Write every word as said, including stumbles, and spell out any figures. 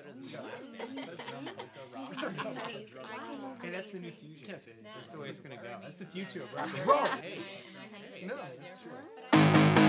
better than the last band. That's drum, like a rock. Hey, that's the new fusion. Can't say anything. That's the way it's gonna go. That's the future of rock. Whoa! Hey, No, that's true.